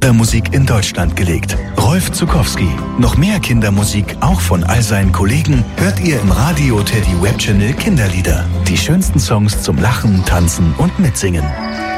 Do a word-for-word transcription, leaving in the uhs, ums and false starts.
Kindermusik in Deutschland gelegt. Rolf Zuckowski. Noch mehr Kindermusik, auch von all seinen Kollegen, hört ihr im Radio Teddy Web Channel Kinderlieder. Die schönsten Songs zum Lachen, Tanzen und Mitsingen.